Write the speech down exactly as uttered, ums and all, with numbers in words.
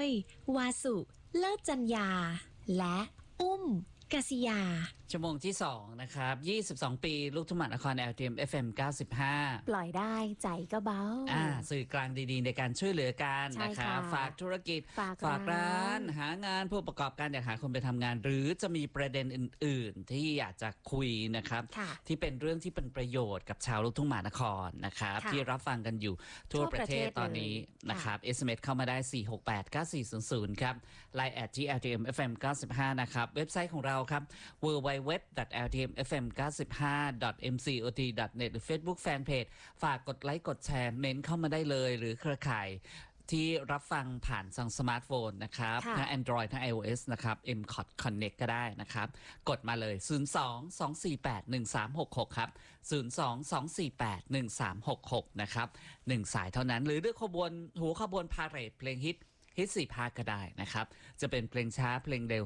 ย วาสุ เลิศจัญญา และอุ้มกษิยาชั่วโมงที่สองนะครับยี่สิบสองปีลูกทุ่งมหานคร แอล ที เอ็ม เอฟ เอ็ม เก้าสิบห้าปล่อยได้ใจก็เบาอ่าสื่อกลางดีๆในการช่วยเหลือกันนะครับฝากธุรกิจฝากฝากร้านหางานผู้ประกอบการอยากหาคนไปทำงานหรือจะมีประเด็นอื่นๆที่อยากจะคุยนะครับที่เป็นเรื่องที่เป็นประโยชน์กับชาวลูกทุ่งมหานครนะครับที่รับฟังกันอยู่ทั่วประเทศตอนนี้นะครับ เอส เอ็ม เอส เข้ามาได้ สี่ หก แปด เก้า สี่ ศูนย์ ศูนย์ ครับ ไลน์ แอท ที่ แอล ที เอ็ม เอฟ เอ็ม เก้าสิบห้า นะครับเว็บไซต์ของเราครับ ดับเบิลยู ดับเบิลยู ดับเบิลยู ดอท แอล ที เอ็ม เอฟ เอ็ม เก้าสิบห้า ดอท เอ็ม ซี โอ ที ดอท เน็ต หรือ Facebook Fanpage ฝากกดไลค์กดแชร์เมนเข้ามาได้เลยหรือเครือข่ายที่รับฟังผ่านทางสมาร์ทโฟนนะครับทั้ง Android ทั้ง iOS นะครับ เอ็ม คอท Connect ก็ได้นะครับกดมาเลย ศูนย์ สอง สอง สี่ แปด หนึ่ง สาม หก หก ครับ ศูนย์ สอง สอง สี่ แปด หนึ่ง สาม หก หก นะครับหนึ่งสายเท่านั้นหรือด้วยขบวนหัวขบวนพาเหรดเพลงฮิตฮิตสี่ภาคก็ได้นะครับจะเป็นเพลงช้าเพลงเร็ว